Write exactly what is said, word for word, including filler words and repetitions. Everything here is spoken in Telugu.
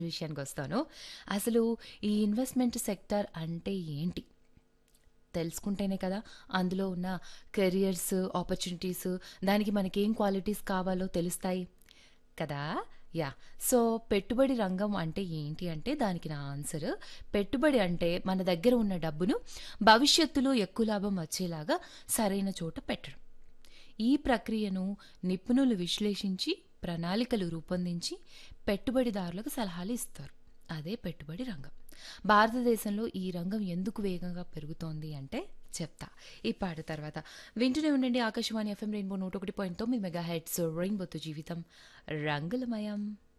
విషయానికొస్తాను. అసలు ఈ ఇన్వెస్ట్‌మెంట్ సెక్టార్ అంటే ఏంటి? తెలుసుకుంటేనే కదా అందులో ఉన్న కెరియర్స్, ఆపర్చునిటీస్ దానికి మనకేం క్వాలిటీస్ కావాలో తెలుస్తాయి కదా! యాహ్! సో, పెట్టుబడి రంగం అంటే ఏంటి అంటే దానికి నా ఆన్సర్ పెట్టుబడి అంటే మన దగ్గర ఉన్న డబ్బును భవిష్యత్తులో ఎక్కువ లాభం వచ్చేలాగా సరైన చోట పెట్టడం. ఈ ప్రక్రియను నిపుణులు విశ్లేషించి ప్రణాళికలు రూపొందించి పెట్టుబడిదారులకు సలహాలు ఇస్తారు. అదే పెట్టుబడి రంగం. భారతదేశంలో ఈ రంగం ఎందుకు వేగంగా పెరుగుతోంది అంటే చెప్తా ఈ పాట తర్వాత. వింటూనే ఉండండి ఆకాశవాణి ఎఫ్ఎం రెయిన్బో నూట ఒకటి పాయింట్ తొమ్మిది మెగా హెడ్స్ రెయిన్బోతో జీవితం రంగులమయం.